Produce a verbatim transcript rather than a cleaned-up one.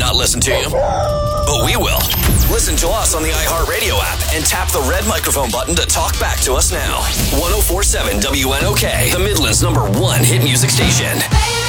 not listen to you, but we will. Listen to us on the iHeartRadio app and tap the red microphone button to talk back to us now. one oh four point seven W N O K, the Midland's number one hit music station.